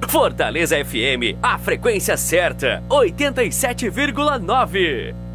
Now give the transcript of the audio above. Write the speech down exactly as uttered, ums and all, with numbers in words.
Fortaleza F M, a frequência certa, oitenta e sete vírgula nove.